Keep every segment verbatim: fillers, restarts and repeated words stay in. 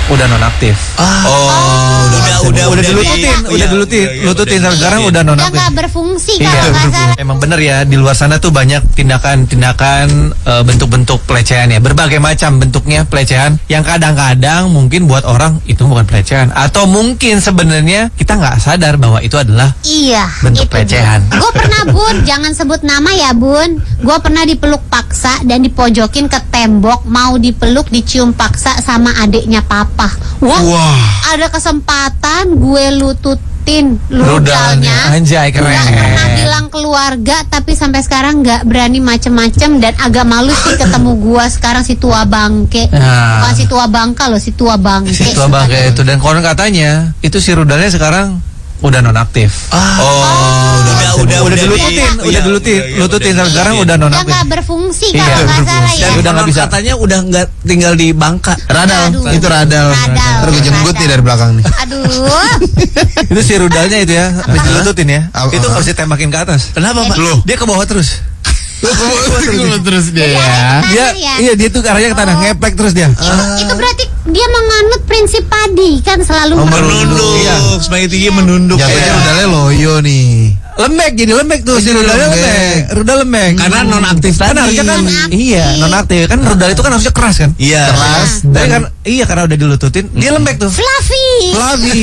udah nonaktif. Ah. Oh, oh, udah udah udah udah dilututin, di- udah iya, dilututin, iya, iya, lututin udah sampai sekarang di- udah Udah nonaktif. nggak berfungsi Iya, kalau nggak salah. emang bener ya, di luar sana tuh banyak tindakan-tindakan eh, bentuk-bentuk pelecehan ya, berbagai macam bentuknya pelecehan yang kadang-kadang mungkin buat orang itu bukan pelecehan, atau mungkin sebenarnya kita nggak sadar bahwa itu adalah Iya, bentuk itu pelecehan. Gue pernah Bun, jangan sebut nama ya Bun. Gue pernah dipeluk paksa dan dipojokin ke tembok, mau dipeluk dicium paksa sama adiknya papa. Wah, Wah. ada kesempatan gue lututin rudalnya. Anjay, keren. Gak pernah bilang keluarga, tapi sampai sekarang nggak berani macem-macem dan agak malu sih ketemu gue sekarang si tua bangke. Nah. Bukan si tua bangka loh, si tua bangke. Si tua bangke itu, dan konon katanya itu si rudalnya sekarang udah nonaktif. Ah. Oh, udah udah udah di- dilututin, iya, udah dilutin, iya, iya, lututin udah sampai sekarang dilututin. udah Udah nonaktif. nggak berfungsi Iya, kalau nggak salah berfungsi. ya. Dan Udah nggak konon bisa. katanya udah nggak tinggal di Bangka. Radal, Aduh. itu radal. Radal. Terus gue jemput Radal. nih dari belakang nih. Aduh. Itu si rudalnya itu ya, habis dilututin ya. Apa? Itu nggak bisa tembakin ke atas. Kenapa, Pak? Loh, dia ke bawah terus. Terus dia. Tanah Dia, ya. iya dia tuh arahnya ke tanah, ngeplek terus dia. Itu, itu berarti dia menganut prinsip padi kan selalu Menunduk. Iya. Semakin tinggi menunduk. Jatuhnya Iya. rudalnya loyo nih. Lembek, jadi lembek tuh si Jadi rudalnya lembek. lembek. Rudal lembek. Karena nonaktif Kan tadi. harusnya kan Nonaktif. iya, nonaktif. Kan rudal itu kan harusnya keras kan? Iya. Keras. Tapi kan iya karena udah dilututin, dia lembek tuh. fluffy. Fluffy.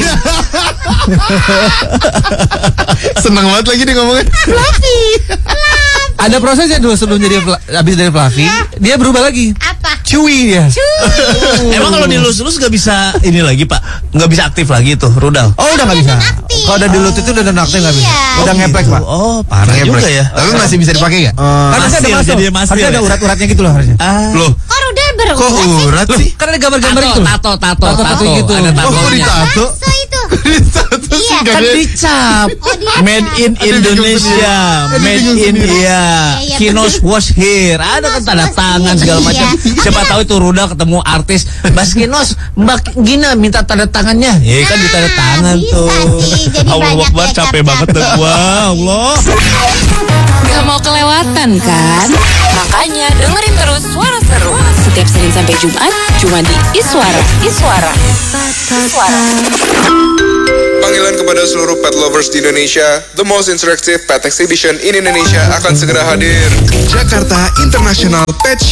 Seneng banget lagi nih ngomongnya. Fluffy. Ada prosesnya dulu sebelum jadi fla- habis dari fluffy, dia berubah lagi. Apa? Chewy dia. Emang kalau dilus-lus nggak bisa ini lagi, Pak? Nggak bisa aktif lagi tuh rudal. Oh udah nggak bisa. nonaktif. Kalau udah dilututin udah nonaktif nggak bisa. Iya. Udah ngeplek pak. Oh, parah Ngeplek. juga ya. Tapi masih bisa dipakai nggak? Kan harusnya ada Masil, masuk. jadi masil Harusnya ada ya? urat-uratnya gitu loh harusnya. Ah. Loh, Kok rudal berurat kok sih? urat Loh, sih? kan ada gambar-gambar Tato, itu. tato, tato, Tato, tato gitu. Ada Oh, kok tatonya. ditato? Bakso itu. Ditato sih Iya. nggak Kan ada. dicap. Oh, dia Made in cap. Indonesia, made in India. Iya, Kinos was here. Ada kan tanda was tangan here. segala Iya. macam. Siapa tahu itu rudal ketemu artis. Mbak Kinos, Mbak Gina minta tanda tangannya. Ya kan di tanda Ah, tangan bisa tuh. sih. Jadi Allah banyak Akbar, ya capek cap-cap. banget tuh. Wah, Allah. Gak mau kelewatan kan? Makanya dengerin terus Suara Seru setiap Senin sampai Jumat cuma di Iswara. Iswara. Iswara. Panggilan kepada seluruh pet lovers di Indonesia, the most interactive pet exhibition in Indonesia akan segera hadir. Jakarta International Pet Show